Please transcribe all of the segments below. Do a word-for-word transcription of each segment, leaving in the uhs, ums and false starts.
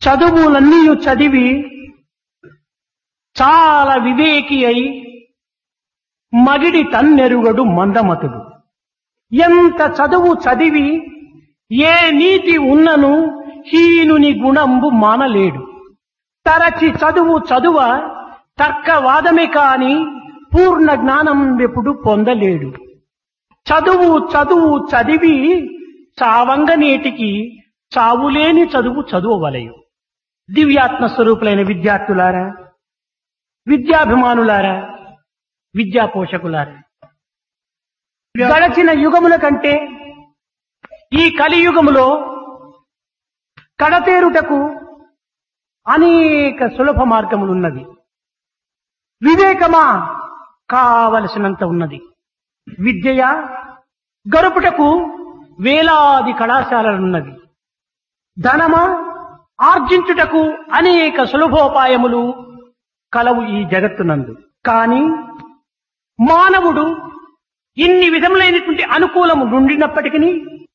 చదువులన్నీ చదివి చాలా వివేకి అయి మగిడి తన్నెరుగడు మందమతుడు. ఎంత చదువు చదివి ఏ నీతి ఉన్నను హీనుని గుణంబు మానలేడు. తరచి చదువు చదువ తర్కవాదమే కాని పూర్ణ జ్ఞానం ఎప్పుడు పొందలేడు. చదువు చదువు చదివి చావంగ నేటికి చావులేని చదువు చదువవలయు. దివ్యాత్మ స్వరూపులైన విద్యార్థులారా, విద్యాభిమానులారా, విద్యా పోషకులారా, గడచిన యుగముల కంటే ఈ కలియుగములో కడతేరుటకు అనేక సులభ మార్గములున్నవి. వివేకమా కావలసినంత ఉన్నది. విద్యయ గరుపుటకు వేలాది కళాశాలలున్నవి. ధనమా ఆర్జించుటకు అనేక సులభోపాయములు కలవు ఈ జగత్తునందు. కాని మానవుడు ఇన్ని విధములైనటువంటి అనుకూలము నుండినప్పటికీ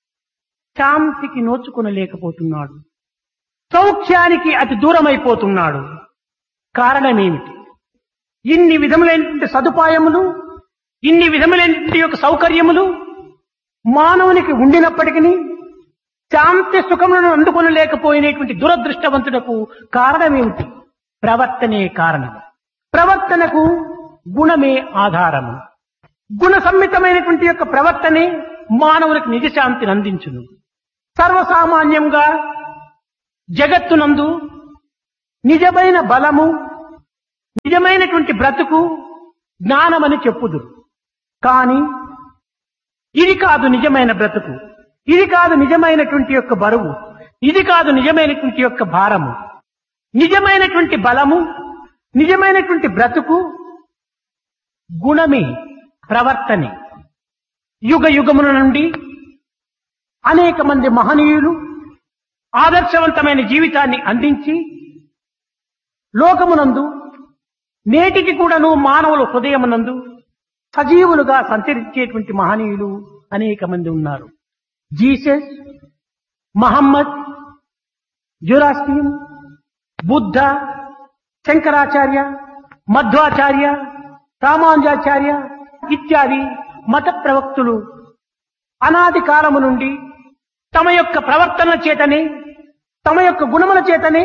శాంతికి నోచుకొనలేకపోతున్నాడు. సౌఖ్యానికి అతి దూరమైపోతున్నాడు. కారణమేమిటి? ఇన్ని విధములైనటువంటి సదుపాయములు, ఇన్ని విధములైనటువంటి యొక్క సౌకర్యములు మానవునికి ఉండినప్పటికీ శాంతి సుఖములను అందుకొనలేకపోయినటువంటి దురదృష్టవంతుడకు కారణమేమిటి? ప్రవర్తనే కారణం. ప్రవర్తనకు గుణమే ఆధారము. గుణ సమ్మితమైనటువంటి యొక్క ప్రవర్తనే మానవునికి నిజశాంతిని అందించును. సర్వసామాన్యంగా జగత్తునందు నిజమైన బలము, నిజమైనటువంటి బ్రతుకు జ్ఞానమని చెప్పుదురు. కాని ఇది కాదు నిజమైన బ్రతుకు, ఇది కాదు నిజమైనటువంటి యొక్క బరువు, ఇది కాదు నిజమైనటువంటి యొక్క భారము. నిజమైనటువంటి బలము, నిజమైనటువంటి బ్రతుకు గుణమే, ప్రవర్తనే. యుగ యుగముల నుండి అనేక మంది మహనీయులు ఆదర్శవంతమైన జీవితాన్ని అందించి లోకమునందు నేటికి కూడాను మానవుల హృదయమునందు సజీవులుగా సంచరించేటువంటి మహనీయులు అనేక మంది ఉన్నారు. జీసస్, మహమ్మద్, జొరాస్ట్రియన్, బుద్ధ, శంకరాచార్య, మధ్వాచార్య, రామానుజాచార్య ఇత్యాది మత ప్రవక్తులు అనాది కాలము నుండి తమ యొక్క ప్రవర్తన చేతనే, తమ యొక్క గుణముల చేతనే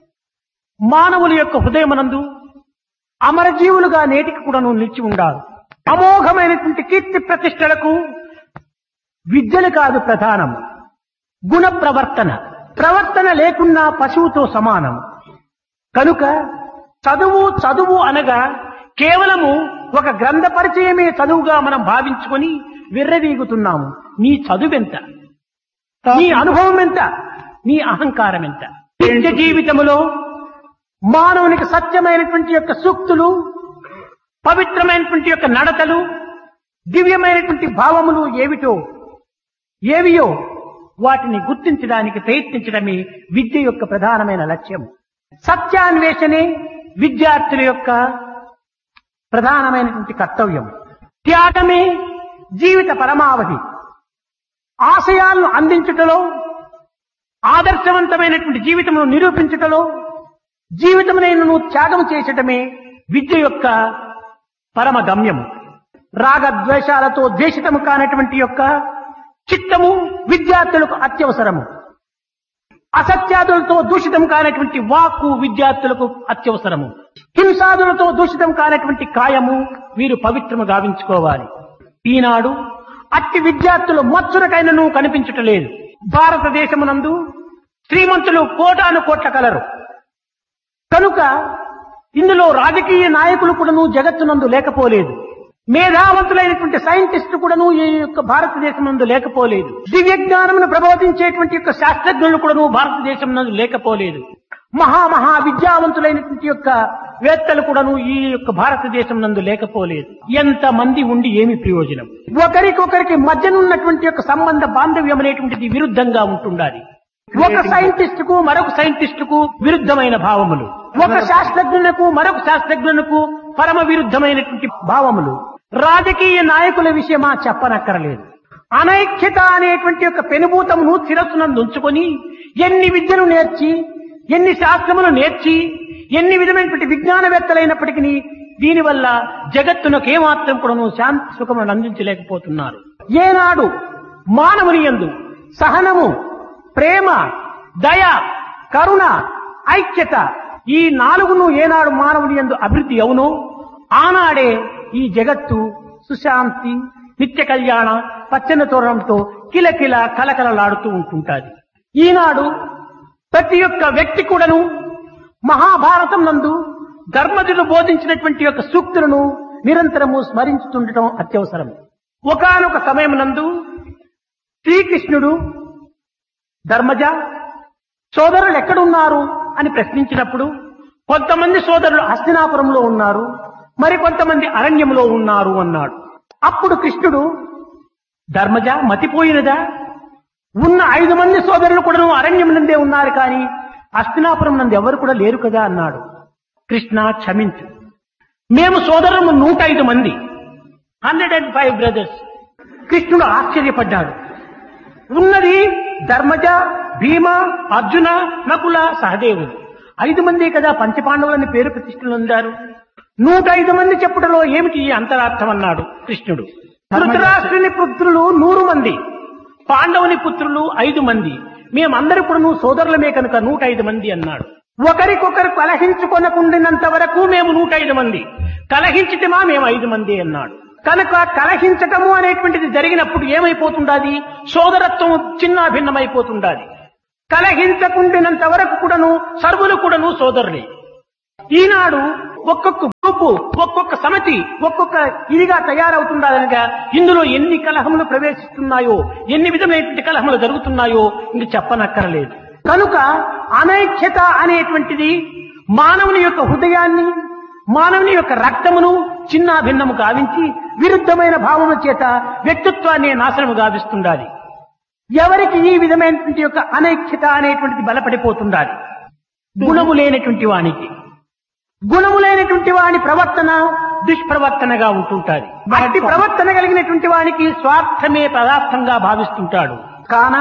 మానవుల యొక్క హృదయమునందు అమరజీవులుగా నేటికి కూడాను నిలిచి ఉండాలి. అమోఘమైనటువంటి కీర్తి ప్రతిష్టలకు విద్యలు కాదు ప్రధానం, గుణ ప్రవర్తన. ప్రవర్తన లేకున్నా పశువుతో సమానం. కనుక చదువు చదువు అనగా కేవలము ఒక గ్రంథ పరిచయమే చదువుగా మనం భావించుకొని విర్రవీగుతున్నాము. నీ చదువెంత? నీ అనుభవం ఎంత? నీ అహంకారం ఎంత? నిత్య జీవితములో మానవునికి సత్యమైనటువంటి యొక్క సూక్తులు, పవిత్రమైనటువంటి యొక్క నడతలు, దివ్యమైనటువంటి భావములు ఏమిటో, ఏవియో వాటిని గుర్తించడానికి ప్రయత్నించడమే విద్య యొక్క ప్రధానమైన లక్ష్యం. సత్యాన్వేషణే విద్యార్థుల యొక్క ప్రధానమైనటువంటి కర్తవ్యం. త్యాగమే జీవిత పరమావధి. ఆశయాలను అందించుటలో, ఆదర్శవంతమైనటువంటి జీవితమును నిరూపించుటలో జీవితమునైనను త్యాగం చేసటమే విద్య యొక్క పరమ గమ్యము. రాగద్వేషాలతో ద్వేషితము కానటువంటి యొక్క చిత్తము విద్యార్థులకు అత్యవసరము. అసత్యాదులతో దూషితం కానటువంటి వాక్కు విద్యార్థులకు అత్యవసరము. హింసాదులతో దూషితం కానటువంటి కాయము వీరు పవిత్రము గావించుకోవాలి. ఈనాడు అట్టి విద్యార్థులు మచ్చురకైనను కనిపించటలేదు. భారతదేశమునందు శ్రీమంతులు కోటాను కోట్ల కలరు. కనుక ఇందులో రాజకీయ నాయకులు కూడాను జగత్తునందు లేకపోలేదు. మేధావంతులైనటువంటి సైంటిస్టు కూడాను ఈ యొక్క భారతదేశం నందు లేకపోలేదు. దివ్య జ్ఞానమును ప్రబోధించేటువంటి యొక్క శాస్త్రజ్ఞులు కూడాను భారతదేశం నందు లేకపోలేదు. మహామహా విద్యావంతులైనటువంటి యొక్క వేత్తలు కూడాను ఈ యొక్క భారతదేశం నందు లేకపోలేదు. ఎంత మంది ఉండి ఏమి ప్రయోజనం? ఒకరికొకరికి మధ్యనున్నటువంటి యొక్క సంబంధ బాంధవ్యం అనేటువంటిది విరుద్ధంగా ఉంటుండాలి. ఒక సైంటిస్ట్ కు మరొక సైంటిస్ట్ కు విరుద్ధమైన భావములు, ఒక శాస్త్రజ్ఞులకు మరొక శాస్త్రజ్ఞులకు పరమ విరుద్ధమైనటువంటి భావములు. రాజకీయ నాయకుల విషయమా చెప్పనక్కరలేదు. అనైక్యత అనేటువంటి యొక్క పెనుభూతమును శిరస్సునందు ఉంచుకొని ఎన్ని విద్యలు నేర్చి ఎన్ని శాస్త్రములు నేర్చి ఎన్ని విధమైనటువంటి విజ్ఞానవేత్తలైనప్పటికీ దీనివల్ల జగత్తునకు ఏమాత్రం కూడా శాంతి సుఖములను అందించలేకపోతున్నారు. ఏనాడు మానవుని యందు సహనము, ప్రేమ, దయ, కరుణ, ఐక్యత ఈ నాలుగును ఏనాడు మానవుని యందు అభివృద్ధి అవునో ఆనాడే ఈ జగత్తు సుశాంతి, నిత్య కళ్యాణ, పచ్చని తోరణంతో కిలకిల కలకలలాడుతూ ఉంటుంటాది. ఈనాడు ప్రతి ఒక్క వ్యక్తి కూడాను మహాభారతం నందు ధర్మజులు బోధించినటువంటి యొక్క సూక్తులను నిరంతరము స్మరించుతుండటం అత్యవసరం. ఒకానొక సమయం నందు శ్రీకృష్ణుడు ధర్మజ సోదరులు ఎక్కడున్నారు అని ప్రశ్నించినప్పుడు కొంతమంది సోదరులు హస్తినాపురంలో ఉన్నారు, మరి కొంతమంది అరణ్యంలో ఉన్నారు అన్నాడు. అప్పుడు కృష్ణుడు ధర్మజ మతిపోయినదా, ఉన్న ఐదు మంది సోదరులు కూడా అరణ్యం నందే ఉన్నారు కానీ హస్తినాపురం నందు ఎవరు కూడా లేరు కదా అన్నాడు. కృష్ణ క్షమించు, మేము సోదరులు నూట ఐదు మంది, హండ్రెడ్ అండ్ ఫైవ్ బ్రదర్స్. కృష్ణుడు ఆశ్చర్యపడ్డాడు. ఉన్నది ధర్మజ, భీమ, అర్జున, నకుల, సహదేవుడు, ఐదు మంది కదా పంచపాండవులని పేరు ప్రతిష్టలు ఉందారు. నూట ఐదు మంది చెప్పుటలో ఏమిటి అంతరార్థం అన్నాడు కృష్ణుడు. ధృతరాష్ట్రుని పుత్రులు నూరు మంది, పాండవుని పుత్రులు ఐదు మంది, మేమందరూ కూడా సోదరులమే కనుక నూట ఐదు మంది అన్నాడు. ఒకరికొకరు కలహించుకొనకుండినంత వరకు మేము నూట ఐదు మంది, కలహించితమా మేము ఐదు మంది అన్నాడు. కనుక కలహించటము అనేటువంటిది జరిగినప్పుడు ఏమైపోతుండాది, సోదరత్వం చిన్న భిన్నమైపోతుండాది. కలహించకుండినంత వరకు కూడాను సర్వులు కూడాను సోదరులే. ఈనాడు ఒక్కొక్క గ్రూపు, ఒక్కొక్క సమితి, ఒక్కొక్క ఇదిగా తయారవుతుండగా ఇందులో ఎన్ని కలహములు ప్రవేశిస్తున్నాయో, ఎన్ని విధమైనటువంటి కలహములు జరుగుతున్నాయో ఇంక చెప్పనక్కరలేదు. కనుక అనైక్యత అనేటువంటిది మానవుని యొక్క హృదయాన్ని, మానవుని యొక్క రక్తమును చిన్న భిన్నము గావించి విరుద్ధమైన భావము చేత వ్యక్తిత్వాన్ని నాశనము గావిస్తుండాలి. ఎవరికి ఈ విధమైనటువంటి యొక్క అనైక్యత అనేటువంటిది బలపడిపోతుండాలి. గుణము లేనటువంటి వానికి, గుణము లేనటువంటి వాని ప్రవర్తన దుష్ప్రవర్తనగా ఉంటుంటాది. అట్టి ప్రవర్తన కలిగినటువంటి వానికి స్వార్థమే పదార్థంగా భావిస్తుంటాడు. కాన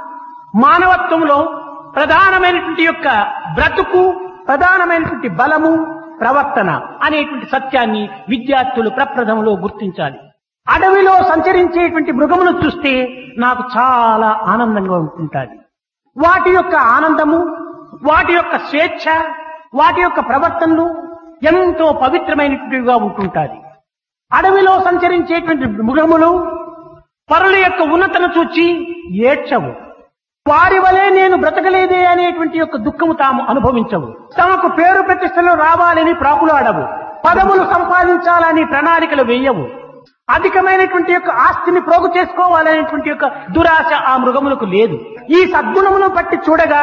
మానవత్వంలో ప్రధానమైనటువంటి యొక్క బ్రతుకు, ప్రధానమైనటువంటి బలము ప్రవర్తన అనేటువంటి సత్యాన్ని విద్యార్థులు ప్రప్రథంలో గుర్తించాలి. అడవిలో సంచరించేటువంటి మృగమును చూస్తే నాకు చాలా ఆనందంగా ఉంటుంటుంది. వాటి యొక్క ఆనందము, వాటి యొక్క స్వేచ్ఛ, వాటి యొక్క ప్రవర్తనలు ఎంతో పవిత్రమైనటువంటివిగా ఉంటుంటాది. అడవిలో సంచరించేటువంటి మృగములు పరుల యొక్క ఉన్నతను చూచి ఏడ్చవు. వారి వలె నేను బ్రతకలేదే అనేటువంటి యొక్క దుఃఖము తాము అనుభవించవు. తమకు పేరు ప్రతిష్టలు రావాలని ప్రాకులాడవు. పదములు సంపాదించాలని ప్రణాళికలు వేయవు. అధికమైనటువంటి యొక్క ఆస్తిని ప్రోగు చేసుకోవాలనేటువంటి యొక్క దురాశ ఆ మృగములకు లేదు. ఈ సద్గుణమును బట్టి చూడగా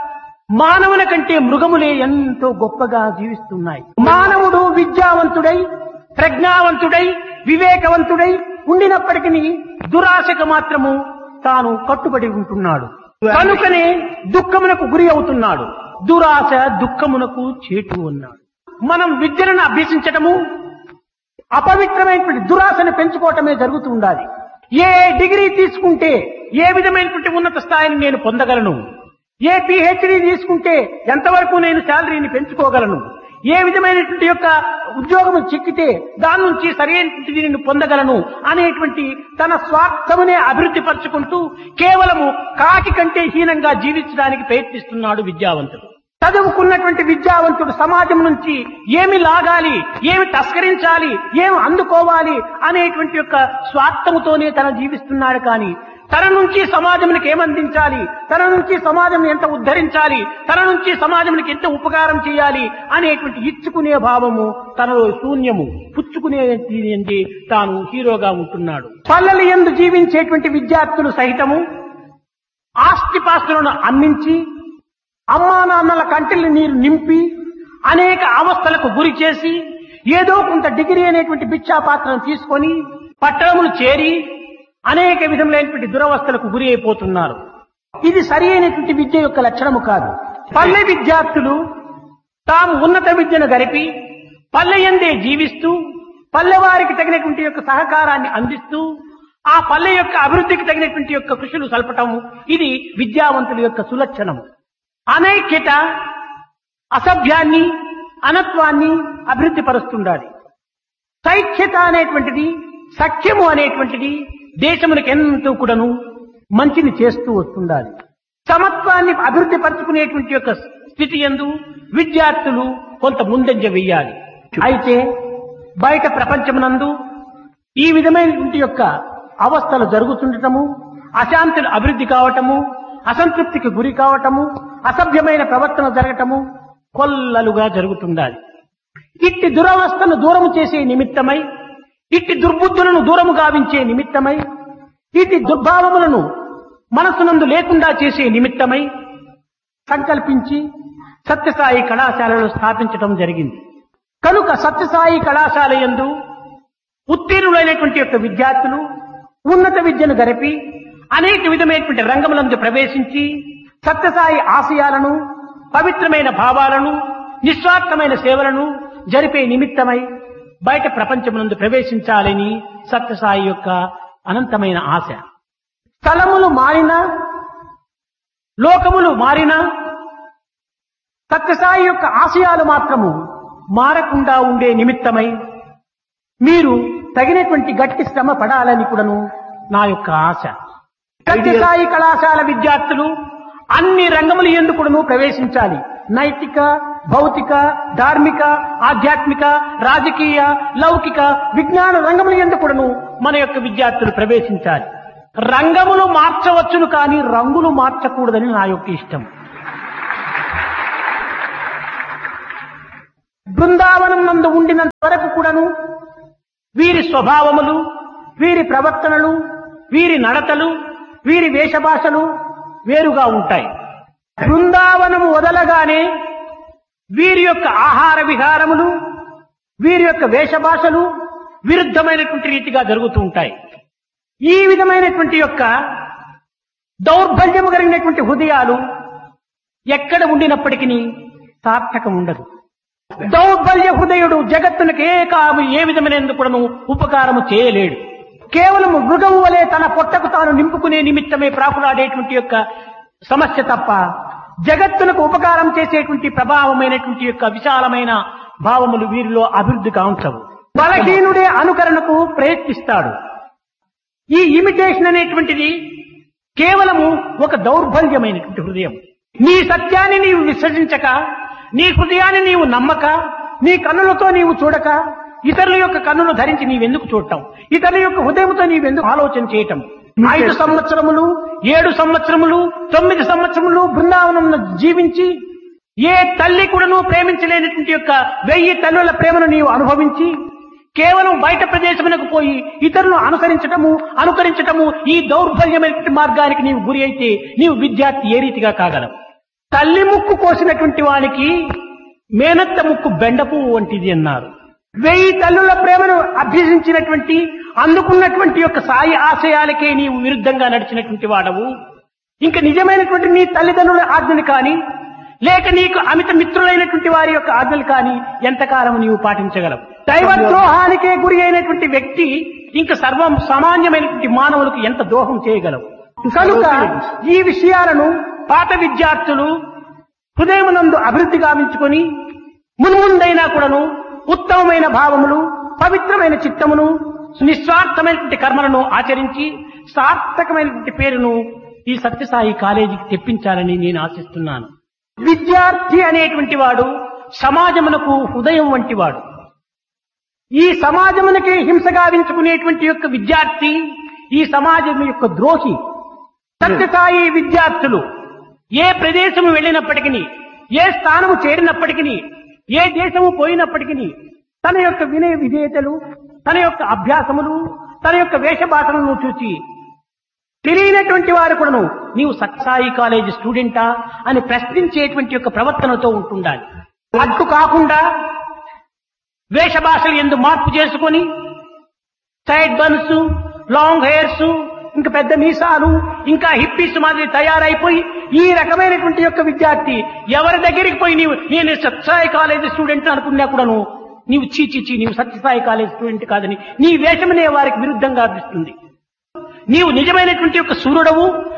మానవుల కంటే మృగములే ఎంతో గొప్పగా జీవిస్తున్నాయి. మానవుడు విద్యావంతుడై, ప్రజ్ఞావంతుడై, వివేకవంతుడై ఉండినప్పటికీ దురాశకు మాత్రము తాను కట్టుబడి ఉంటున్నాడు. కనుకనే దుఃఖమునకు గురి అవుతున్నాడు. దురాశ దుఃఖమునకు చేటు ఉన్నాడు. మనం విద్యలను అభ్యసించటము అపవిత్రమైనటువంటి దురాశను పెంచుకోవటమే జరుగుతూ ఉండాలి. ఏ డిగ్రీ తీసుకుంటే ఏ విధమైనటువంటి ఉన్నత స్థాయిని నేను పొందగలను, ఏ పిహెచ్డీ తీసుకుంటే ఎంతవరకు నేను శాలరీని పెంచుకోగలను, ఏ విధమైనటువంటి యొక్క ఉద్యోగం చిక్కితే దాని నుంచి సరైనటువంటి నేను పొందగలను అనేటువంటి తన స్వార్థమునే అభివృద్ధి పరుచుకుంటూ కేవలము కాకి కంటే హీనంగా జీవించడానికి ప్రయత్నిస్తున్నాడు విద్యావంతుడు. చదువుకున్నటువంటి విద్యావంతుడు సమాజం నుంచి ఏమి లాగాలి, ఏమి తస్కరించాలి, ఏమి అందుకోవాలి అనేటువంటి యొక్క స్వార్థముతోనే తన జీవిస్తున్నాడు. కానీ తన నుంచి సమాజానికి ఏమందించాలి, తన నుంచి సమాజం ఎంత ఉద్ధరించాలి, తన నుంచి సమాజానికి ఎంత ఉపకారం చేయాలి అనేటువంటి ఇచ్చుకునే భావము తనలో శూన్యము, పుచ్చుకునే తాను హీరోగా ఉంటున్నాడు. పల్లెల యందు జీవించేటువంటి విద్యార్థులు సహితము ఆస్తిపాస్తులను అమ్మించి అమ్మా నాన్నల కంటిని నీరు నింపి అనేక అవస్థలకు గురి చేసి ఏదో కొంత డిగ్రీ అనేటువంటి భిక్షాపాత్రను తీసుకొని పట్టణములు చేరి అనేక విధములైనటువంటి దురవస్థలకు గురి అయిపోతున్నారు. ఇది సరి అయినటువంటి విద్య యొక్క లక్షణము కాదు. పల్లె విద్యార్థులు తాము ఉన్నత విద్యను గరిపి పల్లె యందే జీవిస్తూ పల్లెవారికి తగినటువంటి యొక్క సహకారాన్ని అందిస్తూ ఆ పల్లె యొక్క అభివృద్ధికి తగినటువంటి యొక్క కృషులు సల్పటము ఇది విద్యావంతుల యొక్క సులక్షణము. అనైక్యత అసభ్యాన్ని అనత్వాన్ని అభివృద్ధి పరుస్తుండాలి. సైఖ్యత అనేటువంటిది, సఖ్యము అనేటువంటిది దేశములకు ఎంతో కూడాను మంచిని చేస్తూ వస్తుండాలి. సమత్వాన్ని అభివృద్ధి పరుచుకునేటువంటి యొక్క స్థితి యందు విద్యార్థులు కొంత ముందంజ వెయ్యాలి. అయితే బయట ప్రపంచమునందు ఈ విధమైనటువంటి యొక్క అవస్థలు జరుగుతుండటము, అశాంతులు అభివృద్ధి కావటము, అసంతృప్తికి గురి కావటము, అసభ్యమైన ప్రవర్తన జరగటము కొల్లలుగా జరుగుతుండాలి. ఇట్టి దురవస్థను దూరము చేసే నిమిత్తమై, ఇట్టి దుర్బుద్ధులను దూరము గావించే నిమిత్తమై, ఇట్టి దుర్భావములను మనసునందు లేకుండా చేసే నిమిత్తమై సంకల్పించి సత్యసాయి కళాశాలను స్థాపించడం జరిగింది. కనుక సత్యసాయి కళాశాల యందు ఉత్తీర్ణులైనటువంటి యొక్క విద్యార్థులు ఉన్నత విద్యను గరిపి అనేక విధమైనటువంటి రంగములందు ప్రవేశించి సత్యసాయి ఆశయాలను, పవిత్రమైన భావాలను, నిస్వార్థమైన సేవలను జరిపే నిమిత్తమై బయట ప్రపంచమునందు ప్రవేశించాలని సత్యసాయి యొక్క అనంతమైన ఆశ. స్థలములు మారినా, లోకములు మారినా సత్యసాయి యొక్క ఆశయాలు మాత్రము మారకుండా ఉండే నిమిత్తమై మీరు తగినటువంటి గట్టి శ్రమ పడాలని కూడాను నా యొక్క ఆశ. సత్యసాయి కళాశాల విద్యార్థులు అన్ని రంగములు యందు కూడాను ప్రవేశించాలి. నైతిక, భౌతిక, ధార్మిక, ఆధ్యాత్మిక, రాజకీయ, లౌకిక, విజ్ఞాన రంగముల యందు కూడాను మన యొక్క విద్యార్థులు ప్రవేశించాలి. రంగములు మార్చవచ్చును కానీ రంగులు మార్చకూడదని నా యొక్క ఇష్టం. బృందావనం నందు ఉండినంత వరకు కూడాను వీరి స్వభావములు, వీరి ప్రవర్తనలు, వీరి నడతలు, వీరి వేషభాషలు వేరుగా ఉంటాయి. బృందావనము వదలగానే వీరి యొక్క ఆహార విహారములు, వీరి యొక్క వేషభాషలు విరుద్ధమైనటువంటి రీతిగా జరుగుతూ ఉంటాయి. ఈ విధమైనటువంటి యొక్క దౌర్బల్యము కలిగినటువంటి హృదయాలు ఎక్కడ ఉండినప్పటికీ సార్థకం ఉండదు. దౌర్బల్య హృదయుడు జగత్తునికి ఏ కాము ఏ విధమైనందుకు కూడాను ఉపకారము చేయలేడు. కేవలము మృగము వలె తన పొట్టకు తాను నింపుకునే నిమిత్తమే ప్రాకులాడేటువంటి యొక్క సమస్య తప్ప జగత్తునకు ఉపకారం చేసేటువంటి ప్రభావమైనటువంటి యొక్క విశాలమైన భావములు వీరిలో అభివృద్ధి కాంచవు. బలహీనుడే అనుకరణకు ప్రయత్నిస్తాడు. ఈ ఇమిటేషన్ అనేటువంటిది కేవలము ఒక దౌర్బల్యమైనటువంటి హృదయం. నీ సత్యాన్ని నీవు విసర్జించక, నీ హృదయాన్ని నీవు నమ్మక, నీ కన్నులతో నీవు చూడక, ఇతరుల యొక్క కన్నులు ధరించి నీవెందుకు చూడటం, ఇతరుల యొక్క హృదయంతో నీవెందుకు ఆలోచన చేయటం. ఐదు సంవత్సరములు, ఏడు సంవత్సరములు, తొమ్మిది సంవత్సరములు బృందావనం జీవించి ఏ తల్లి కూడాను ప్రేమించలేనటువంటి యొక్క వెయ్యి తల్లుల ప్రేమను నీవు అనుభవించి కేవలం బయట ప్రదేశమునకు పోయి ఇతరులను అనుసరించటము అనుకరించటము ఈ దౌర్బల్యమైన మార్గానికి నీవు గురి అయితే నీవు విద్యార్థి ఏ రీతిగా కాగలవు. తల్లి ముక్కు కోసినటువంటి వానికి మేనత్త ముక్కు బెండపు వంటిది అన్నారు. వెయ్యి తల్లుల ప్రేమను అభ్యసించినటువంటి అందుకున్నటువంటి యొక్క సాయి ఆశయాలకే నీవు విరుద్ధంగా నడిచినటువంటి వాడవు. ఇంకా నిజమైనటువంటి నీ తల్లిదండ్రుల ఆజ్ఞలు కానీ లేక నీకు అమిత మిత్రులైనటువంటి వారి యొక్క ఆజ్ఞలు కానీ ఎంతకాలం నీవు పాటించగలవు. దైవద్రోహానికే గురి అయినటువంటి వ్యక్తి ఇంకా సర్వం సామాన్యమైనటువంటి మానవులకు ఎంత ద్రోహం చేయగలవు. కనుక ఈ విషయాలను పాత విద్యార్థులు హృదయమునందు అభివృద్ధి గావించుకొని మున్ముందైనా కూడాను ఉత్తమమైన భావములు, పవిత్రమైన చిత్తమును, నిస్వార్థమైనటువంటి కర్మలను ఆచరించి సార్థకమైనటువంటి పేరును ఈ సత్యసాయి కాలేజీకి తెప్పించాలని నేను ఆశిస్తున్నాను. విద్యార్థి అనేటువంటి వాడు సమాజమునకు హృదయం వంటి వాడు. ఈ సమాజమునకే హింస గావించుకునేటువంటి యొక్క విద్యార్థి ఈ సమాజం యొక్క ద్రోహి. సత్యసాయి విద్యార్థులు ఏ ప్రదేశము వెళ్ళినప్పటికీ, ఏ స్థానము చేరినప్పటికీ, ఏ దేశము పోయినప్పటికీ తన యొక్క వినయ విధేయతలు, తన యొక్క అభ్యాసములు, తన యొక్క వేషభాషలను చూసి తెలియనటువంటి వారు కూడాను నీవు సత్యసాయి కాలేజీ స్టూడెంటా అని ప్రశ్నించేటువంటి యొక్క ప్రవర్తనతో ఉంటుండాలి. అట్టు కాకుండా వేషభాషలు ఎందు మార్పు చేసుకొని సైడ్ బన్స్, లాంగ్ హెయిర్స్, ఇంకా పెద్ద మీసాలు, ఇంకా హిప్పీస్ మాదిరి తయారైపోయి ఈ రకమైనటువంటి యొక్క విద్యార్థి ఎవరి దగ్గరికి పోయి నీవు నేను సత్యసాయి కాలేజీ స్టూడెంట్ అనుకున్నా కూడాను నీవు చీచిచి నీవు సత్యసాయి కాలేజీ స్టూడెంట్ కాదని నీ వేషమనే వారికి విరుద్ధంగా అనిపిస్తుంది. నీవు నిజమైనటువంటి యొక్క సూర్యుడవు,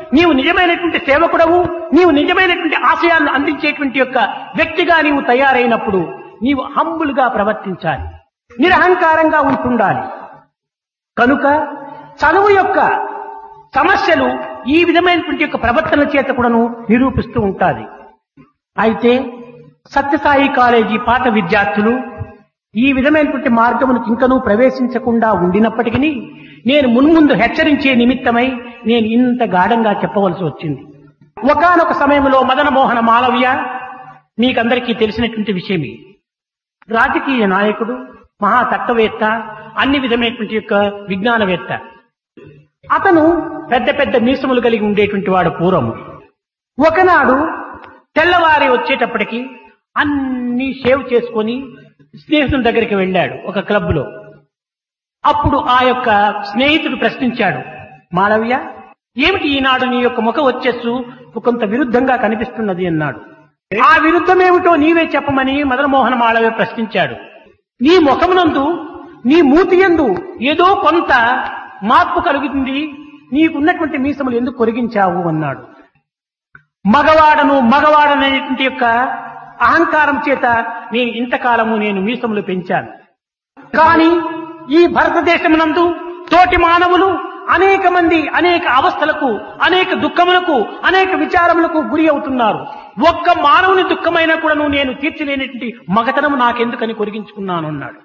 నీవు నిజమైనటువంటి సేవకుడవు, నీవు నిజమైనటువంటి ఆశయాలను అందించేటువంటి యొక్క వ్యక్తిగా నీవు తయారైనప్పుడు నీవు హంబుల్ గా ప్రవర్తించాలి, నిరహంకారంగా ఉంటుండాలి. కనుక చదువు యొక్క సమస్యలు ఈ విధమైనటువంటి యొక్క ప్రవర్తన చేత కూడాను నిరూపిస్తూ ఉంటాది. అయితే సత్యసాయి కాలేజీ పాఠ విద్యార్థులు ఈ విధమైనటువంటి మార్గమును ఇంకనూ ప్రవేశించకుండా ఉండినప్పటికీ నేను మున్ముందు హెచ్చరించే నిమిత్తమై నేను ఇంత గాఢంగా చెప్పవలసి వచ్చింది. ఒకానొక సమయంలో మదన మోహన మాలవ్య మీకందరికీ తెలిసినటువంటి విషయమే. రాజకీయ నాయకుడు, మహాతత్వవేత్త, అన్ని విధమైనటువంటి యొక్క విజ్ఞానవేత్త. అతను పెద్ద పెద్ద మీసములు కలిగి ఉండేటువంటి వాడు పూర్వము. ఒకనాడు తెల్లవారి వచ్చేటప్పటికి అన్ని షేవ్ చేసుకొని స్నేహితుల దగ్గరికి వెళ్ళాడు ఒక క్లబ్ లో. అప్పుడు ఆ యొక్క స్నేహితుడు ప్రశ్నించాడు, మాలవ్య, ఏమిటి ఈనాడు నీ యొక్క ముఖ వచ్చేసు కొంత విరుద్ధంగా కనిపిస్తున్నది అన్నాడు. ఆ విరుద్ధమేమిటో నీవే చెప్పమని మదనమోహన మాలవ్య ప్రశ్నించాడు. నీ ముఖమునందు, నీ మూతి యందు ఏదో కొంత మార్పు కలుగుతుంది, నీకున్నటువంటి మీసములు ఎందుకు కొరిగించావు అన్నాడు. మగవాడను మగవాడనేటువంటి యొక్క అహంకారం చేత నేను ఇంతకాలము నేను మీసములు పెంచాను. కానీ ఈ భారతదేశమునందు తోటి మానవులు అనేక మంది అనేక అవస్థలకు, అనేక దుఃఖములకు, అనేక విచారములకు గురి అవుతున్నారు. ఒక్క మానవుని దుఃఖమైనా కూడాను నేను తీర్చలేనటువంటి మగతనము నాకెందుకని కొరిగించుకున్నాను అన్నాడు.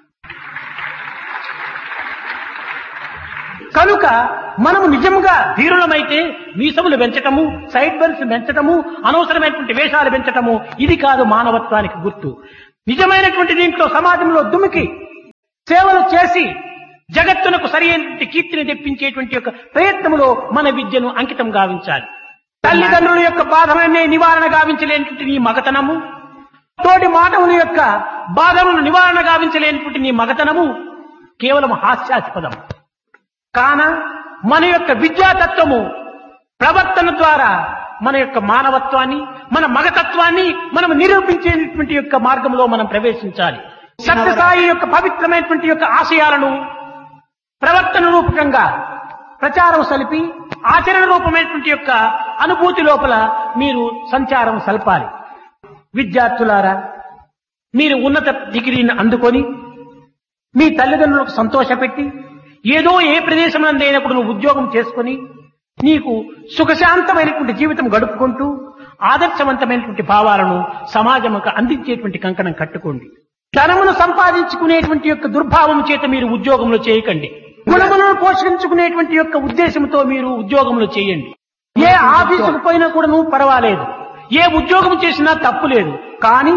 కనుక మనము నిజంగా ధీరులమైతే మీసములు పెంచటము, సైడ్ బెల్స్ పెంచటము, అనవసరమైనటువంటి వేషాలు పెంచటము ఇది కాదు మానవత్వానికి గుర్తు. నిజమైనటువంటి దీంట్లో సమాజంలో దుమికి సేవలు చేసి జగత్తునకు సరి అయినటువంటి కీర్తిని తెప్పించేటువంటి యొక్క ప్రయత్నంలో మన విద్యను అంకితం గావించాలి. తల్లిదండ్రుల యొక్క బాధలనే నివారణ గావించలేనటువంటి నీ మగతనము, తోటి మానవుల యొక్క బాధలను నివారణ గావించలేనటువంటి నీ మగతనము కేవలం హాస్యాస్పదం. కాన మన యొక్క విద్యాతత్వము ప్రవర్తన ద్వారా మన యొక్క మానవత్వాన్ని, మన మగతత్వాన్ని మనం నిరూపించేటువంటి యొక్క మార్గంలో మనం ప్రవేశించాలి. సత్యసాయి యొక్క పవిత్రమైనటువంటి యొక్క ఆశయాలను ప్రవర్తన రూపకంగా ప్రచారం సలిపి ఆచరణ రూపమైనటువంటి యొక్క అనుభూతి లోపల మీరు సంచారం సల్పాలి. విద్యార్థులారా, మీరు ఉన్నత డిగ్రీని అందుకొని మీ తల్లిదండ్రులకు సంతోషపెట్టి ఏదో ఏ ప్రదేశం నందైనప్పుడు నువ్వు ఉద్యోగం చేసుకుని నీకు సుఖశాంతమైనటువంటి జీవితం గడుపుకుంటూ ఆదర్శవంతమైనటువంటి భావాలను సమాజముకు అందించేటువంటి కంకణం కట్టుకోండి. ధనమును సంపాదించుకునేటువంటి యొక్క దుర్భావం చేత మీరు ఉద్యోగంలో చేయకండి. గుణములను పోషించుకునేటువంటి యొక్క ఉద్దేశంతో మీరు ఉద్యోగంలో చేయండి. ఏ ఆఫీసుకు పోయినా కూడా నువ్వు పర్వాలేదు, ఏ ఉద్యోగం చేసినా తప్పు లేదు. కానీ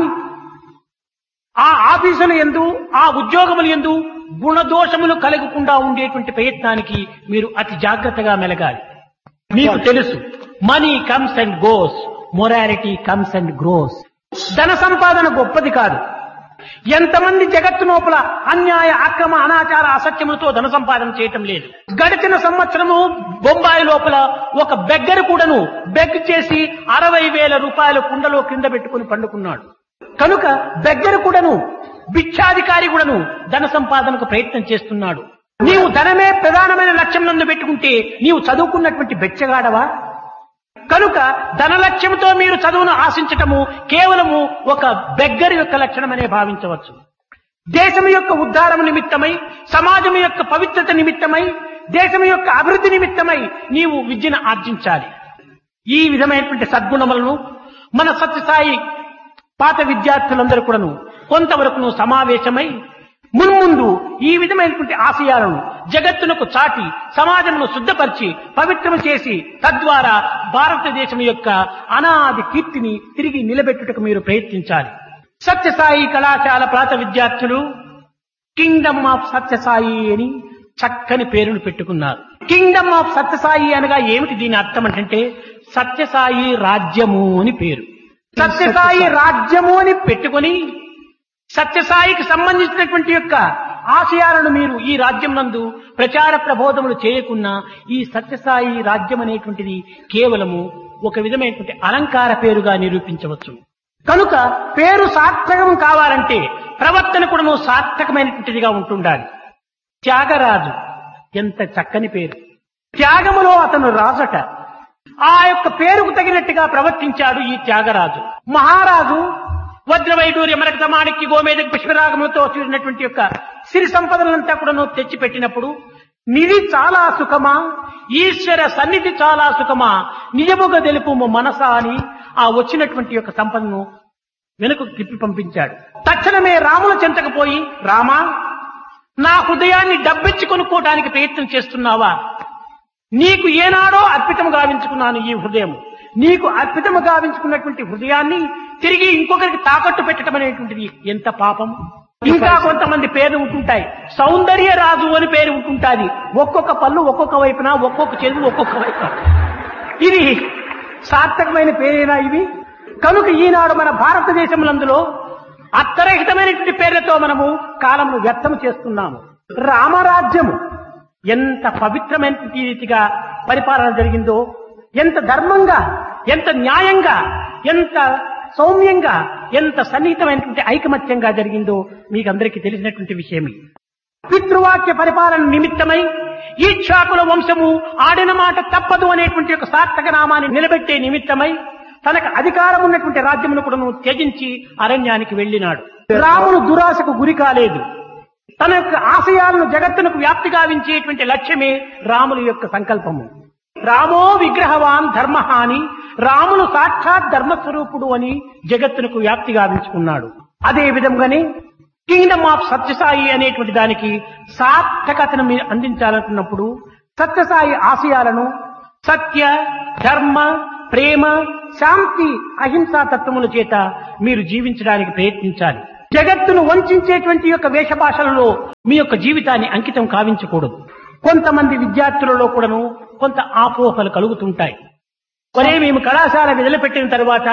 ఆ ఆఫీసుల యందు, ఆ ఉద్యోగముల యందు గుణదోషములు కలగకుండా ఉండేటువంటి ప్రయత్నానికి మీరు అతి జాగ్రత్తగా మెలగాలి. మీకు తెలుసు, money comes and goes, morality comes and grows. ధన సంపాదన గొప్పది కాదు. ఎంతమంది జగత్తు లోపల అన్యాయ, అక్రమ, అనాచార, అసత్యములతో ధన సంపాదన చేయటం లేదు. గడిచిన సంవత్సరము బొంబాయి లోపల ఒక బెగ్గరు కూడాను బెగ్ చేసి అరవై వేల రూపాయల కుండలో కింద పెట్టుకుని పండుకున్నాడు. కనుక బెగ్గరు కూడాను, భిక్షాధికారి కూడాను ధన సంపాదనకు ప్రయత్నం చేస్తున్నాడు. నీవు ధనమే ప్రధానమైన లక్ష్యం నందు పెట్టుకుంటే నీవు చదువుకున్నటువంటి బెచ్చగాడవా? కనుక ధన లక్ష్యంతో మీరు చదువును ఆశించటము కేవలము ఒక బెగ్గరి యొక్క లక్షణమనే భావించవచ్చు. దేశం యొక్క ఉద్ధారం నిమిత్తమై, సమాజం యొక్క పవిత్రత నిమిత్తమై, దేశం యొక్క అభివృద్ధి నిమిత్తమై నీవు విద్యను ఆర్జించాలి. ఈ విధమైనటువంటి సద్గుణములను మన సత్యసాయి పాత విద్యార్థులందరూ కూడాను కొంతవరకు సమావేశమై మున్ముందు ఈ విధమైనటువంటి ఆశయాలను జగత్తునకు చాటి సమాజమును శుద్ధపరిచి పవిత్రము చేసి తద్వారా భారతదేశం యొక్క అనాది కీర్తిని తిరిగి నిలబెట్టుటకు మీరు ప్రయత్నించాలి. సత్యసాయి కళాశాల ప్రాత విద్యార్థులు కింగ్డమ్ ఆఫ్ సత్యసాయి అని చక్కని పేరును పెట్టుకున్నారు. కింగ్డమ్ ఆఫ్ సత్యసాయి అనగా ఏమిటి దీని అర్థం అంటే సత్యసాయి రాజ్యము అని పేరు. సత్యసాయి రాజ్యము అని పెట్టుకొని సత్యసాయికి సంబంధించినటువంటి యొక్క ఆశయాలను మీరు ఈ రాజ్యం నందు ప్రచార ప్రబోధములు చేయకున్నా ఈ సత్యసాయి రాజ్యం అనేటువంటిది కేవలము ఒక విధమైనటువంటి అలంకార పేరుగా నిరూపించవచ్చు. కనుక పేరు సార్థకం కావాలంటే ప్రవర్తన కూడా సార్థకమైనటువంటిదిగా ఉంటుండాలి. త్యాగరాజు ఎంత చక్కని పేరు. త్యాగములో అతను రాజట. ఆ యొక్క పేరుకు తగినట్టుగా ప్రవర్తించాడు ఈ త్యాగరాజు. మహారాజు వజ్రవైడూర్య మరకత మాణిక్య గోమేద పుష్పరాగములతో చూసినటువంటి యొక్క సిరి సంపదలంతా కూడా తెచ్చిపెట్టినప్పుడు నిధి చాలా సుఖమా, ఈశ్వర సన్నిధి చాలా సుఖమా, నిజముగా తెలుపు మనసా అని ఆ వచ్చినటువంటి యొక్క సంపదను వెనుక తిప్పి పంపించాడు. తక్షణమే రాముల చెంతకు పోయి, రామా, నా హృదయాన్ని డబ్బిచ్చి కొనుక్కోవడానికి ప్రయత్నం చేస్తున్నావా? నీకు ఏనాడో అర్పితము గావించుకున్నాను ఈ హృదయం. నీకు అర్పితము గావించుకున్నటువంటి హృదయాన్ని తిరిగి ఇంకొకరికి తాకట్టు పెట్టడం అనేటువంటిది ఎంత పాపం. ఇంకా కొంతమంది పేర్లు ఉంటుంటాయి. సౌందర్య రాజు అని పేరు ఉంటుంటాది. ఒక్కొక్క పళ్ళు ఒక్కొక్క వైపున, ఒక్కొక్క చెరువు ఒక్కొక్క వైపున. ఇది సార్థకమైన పేరేనా ఇవి? కనుక ఈనాడు మన భారతదేశములందులో అర్థరహితమైనటువంటి పేర్లతో మనము కాలమును వ్యర్థం చేస్తున్నాము. రామరాజ్యము ఎంత పవిత్రమైనటువంటి రీతిగా పరిపాలన జరిగిందో, ఎంత ధర్మంగా, ఎంత న్యాయంగా, ఎంత సౌమ్యంగా, ఎంత సన్నిహితమైనటువంటి ఐకమత్యంగా జరిగిందో మీకందరికీ తెలిసినటువంటి విషయమే. పితృవాక్య పరిపాలన నిమిత్తమై ఈక్షాకుల వంశము ఆడిన మాట తప్పదు అనేటువంటి ఒక సార్థక నామాన్ని నిలబెట్టే నిమిత్తమై తనకు అధికారం ఉన్నటువంటి రాజ్యమును కూడా త్యజించి అరణ్యానికి వెళ్ళినాడు. రాముడు దురాశకు గురి కాలేదు. తన యొక్క ఆశయాలను జగత్తునకు వ్యాప్తి గావించేటువంటి లక్ష్యమే రాముల యొక్క సంకల్పము. రామో విగ్రహవాన్ ధర్మహాని, రాములు సాక్షాత్ ధర్మస్వరూపుడు అని జగత్తునకు వ్యాప్తి గావించుకున్నాడు. అదే విధంగానే కింగ్డమ్ ఆఫ్ సత్యసాయి అనేటువంటి దానికి సార్థకతను మీరు అందించాలనుకున్నప్పుడు సత్యసాయి ఆశయాలను సత్య, ధర్మ, ప్రేమ, శాంతి, అహింసా తత్వముల చేత మీరు జీవించడానికి ప్రయత్నించాలి. జగత్తును వంచేటువంటి యొక్క వేషభాషలలో మీ యొక్క జీవితాన్ని అంకితం కావించకూడదు. కొంతమంది విద్యార్థులలో కూడాను కొంత ఆపోహలు కలుగుతుంటాయి. ఒరే, మేము కళాశాల వదిలిపెట్టిన తర్వాత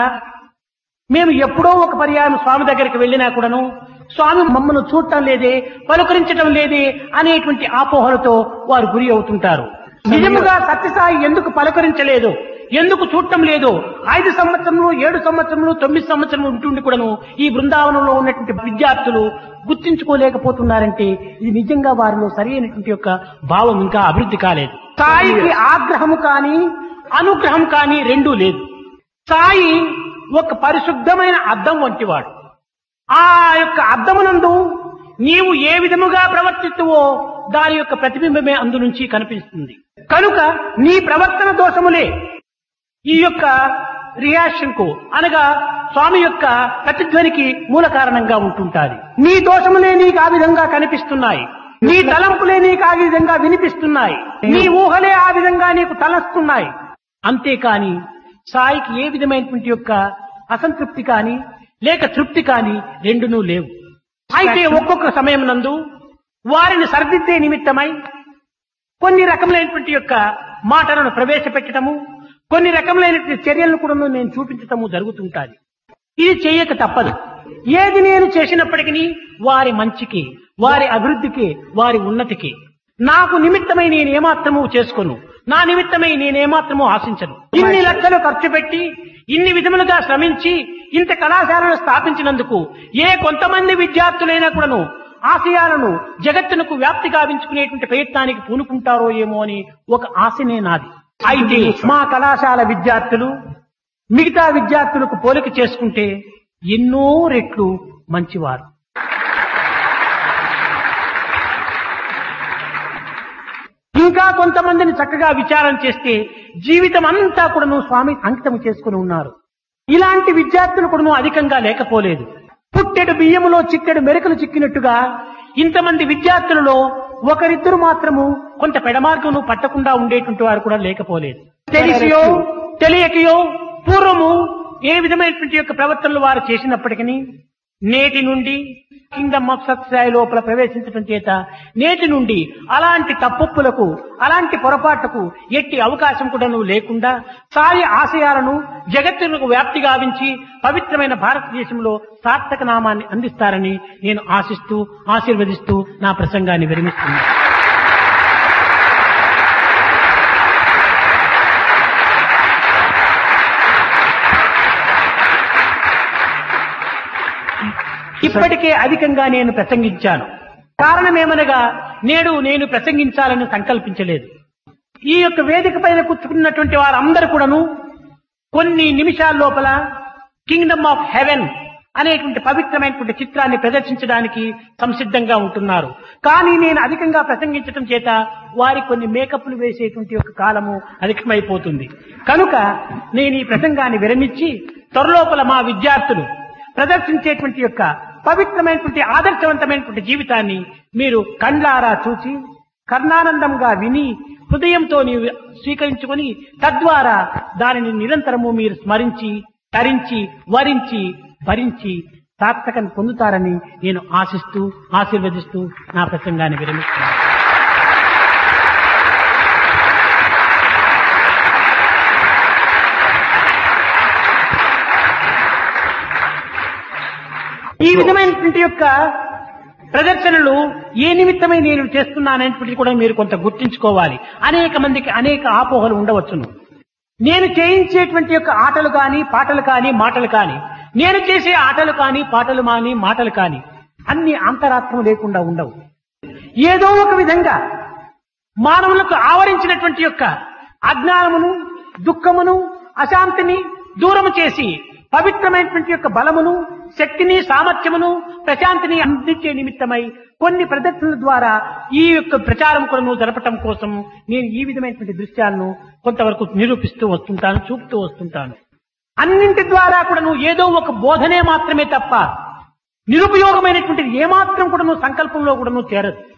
మేము ఎప్పుడో ఒక పర్యాయం స్వామి దగ్గరికి వెళ్ళినా కూడాను స్వామి మమ్మను చూడటం లేదే, పలుకరించడం లేదే అనేటువంటి ఆపోహలతో వారు గురి అవుతుంటారు. నిజముగా సత్యసాయి ఎందుకు పలకరించలేదు, ఎందుకు చూడటం లేదు? ఐదు సంవత్సరములు, ఏడు సంవత్సరములు, తొమ్మిది సంవత్సరములు ఉంటుండి కూడాను ఈ బృందావనంలో ఉన్నటువంటి విద్యార్థులు గుర్తించుకోలేకపోతున్నారంటే ఇది నిజంగా వారిలో సరైనటువంటి యొక్క భావం ఇంకా అభివృద్ధి కాలేదు. సాయికి ఆగ్రహము కానీ అనుగ్రహం కానీ రెండూ లేదు. సాయి ఒక పరిశుద్ధమైన అద్దం వంటివాడు. ఆ యొక్క అద్దమునందు నీవు ఏ విధముగా ప్రవర్తిస్తువో దాని యొక్క ప్రతిబింబమే అందు నుంచి కనిపిస్తుంది. కనుక నీ ప్రవర్తన దోషములే ఈ యొక్క రియాక్షన్ కు అనగా స్వామి యొక్క ప్రతిధ్వనికి మూల కారణంగా ఉంటుంటాది. నీ దోషములే నీకు ఆ విధంగా కనిపిస్తున్నాయి, నీ తలంపులే నీకు ఆ విధంగా వినిపిస్తున్నాయి, నీ ఊహలే ఆ విధంగా నీకు తలస్తున్నాయి. అంతేకాని సాయికి ఏ విధమైనటువంటి యొక్క అసంతృప్తి కానీ లేక తృప్తి కానీ రెండునూ లేవు. అయితే ఒక్కొక్క సమయం నందు వారిని సరిదిద్దే నిమిత్తమై కొన్ని రకములైనటువంటి యొక్క మాటలను ప్రవేశపెట్టడము, కొన్ని రకములైనటువంటి చర్యలను కూడా నేను చూపించటము జరుగుతుంటాది. ఇది చేయక తప్పదు. ఏది నేను చేసినప్పటికీ వారి మంచికి, వారి అభివృద్ధికి, వారి ఉన్నతికి నాకు నిమిత్తమై నేను ఏమాత్రము చేసుకోను, నా నిమిత్తమై నేనేమాత్రము ఆశించను. ఇన్ని లక్షలు ఖర్చు పెట్టి ఇన్ని విధములుగా శ్రమించి ఇంత కళాశాలను స్థాపించినందుకు ఏ కొంతమంది విద్యార్థులైనా కూడాను ఆశయాలను జగత్తునకు వ్యాప్తి గావించుకునేటువంటి ప్రయత్నానికి పూనుకుంటారో ఏమో అని ఒక ఆశనే నాది. అయితే మా కళాశాల విద్యార్థులు మిగతా విద్యార్థులకు పోలిక చేసుకుంటే ఎన్నో రెట్లు మంచివారు. ఇంకా కొంతమందిని చక్కగా విచారం చేస్తే జీవితం అంతా కూడాను స్వామి అంకితం చేసుకుని ఉన్నారు. ఇలాంటి విద్యార్థులు కూడాను అధికంగా లేకపోలేదు. పుట్టెడు బియ్యములో చిట్టెడు మెరకలు చిక్కినట్టుగా ఇంతమంది విద్యార్థులలో ఒకరిద్దరు మాత్రము కొంత పెడమార్గము పట్టకుండా ఉండేటువంటి వారు కూడా లేకపోలేదు. తెలిసియో తెలియకయో పూర్వము ఏ విధమైనటువంటి యొక్క ప్రవర్తనలు వారు చేసినప్పటికీ నేటి నుండి కింగ్డమ్ ఆఫ్ సత్యసాయి లోపల ప్రవేశించడం చేత నేటి నుండి అలాంటి తప్పొప్పులకు, అలాంటి పొరపాట్లకు ఎట్టి అవకాశం కూడా లేకుండా సాయి ఆశయాలను జగత్తులకు వ్యాప్తి గావించి పవిత్రమైన భారతదేశంలో సార్థక నామాన్ని అందిస్తారని నేను ఆశిస్తూ ఆశీర్వదిస్తూ నా ప్రసంగాన్ని విరమిస్తున్నాను. ఇప్పటికే అధికంగా నేను ప్రసంగించాను. కారణమేమనగా నేడు నేను ప్రసంగించాలని సంకల్పించలేదు. ఈ యొక్క వేదిక పైన కూర్చుకున్నటువంటి వారందరూ కూడాను కొన్ని నిమిషాల లోపల కింగ్డమ్ ఆఫ్ హెవెన్ అనేటువంటి పవిత్రమైనటువంటి చిత్రాన్ని ప్రదర్శించడానికి సంసిద్ధంగా ఉంటున్నారు. కానీ నేను అధికంగా ప్రసంగించడం చేత వారి కొన్ని మేకప్లు వేసేటువంటి ఒక కాలము అధికమైపోతుంది. కనుక నేను ఈ ప్రసంగాన్ని విరమించి త్వరలోపల మా విద్యార్థులు ప్రదర్శించేటువంటి యొక్క పవిత్రమైనటువంటి ఆదర్శవంతమైనటువంటి జీవితాన్ని మీరు కండ్లారా చూచి కర్ణానందంగా విని హృదయంతో నీవు స్వీకరించుకొని తద్వారా దానిని నిరంతరము మీరు స్మరించి తరించి వరించి భరించి సార్థకం పొందుతారని నేను ఆశిస్తూ ఆశీర్వదిస్తూ నా ప్రసంగాన్ని విరమిస్తున్నాను. ఈ విధమైనటువంటి యొక్క ప్రదర్శనలు ఏ నిమిత్తమై నేను చేస్తున్నాననేటువంటిది కూడా మీరు కొంత గుర్తించుకోవాలి. అనేక మందికి అనేక ఆపోహలు ఉండవచ్చును. నేను చేయించేటువంటి యొక్క ఆటలు కానీ పాటలు కానీ మాటలు కానీ నేను చేసే ఆటలు కానీ పాటలు కానీ మాటలు కానీ అన్ని అంతరాత్మ లేకుండా ఉండవు. ఏదో ఒక విధంగా మానవులకు ఆవరించినటువంటి యొక్క అజ్ఞానమును దుఃఖమును అశాంతిని దూరము చేసి పవిత్రమైనటువంటి యొక్క బలమును శక్తిని సామర్థ్యమును ప్రశాంతిని అందించే నిమిత్తమై కొన్ని ప్రదర్శనల ద్వారా ఈ యొక్క ప్రచారం కూడా జరపటం కోసం నేను ఈ విధమైనటువంటి దృశ్యాలను కొంతవరకు నిరూపిస్తూ వస్తుంటాను, చూపుతూ వస్తుంటాను. అన్నింటి ద్వారా కూడా ఏదో ఒక బోధనే మాత్రమే తప్ప నిరుపయోగమైనటువంటిది ఏమాత్రం కూడా సంకల్పంలో కూడా చేరదు.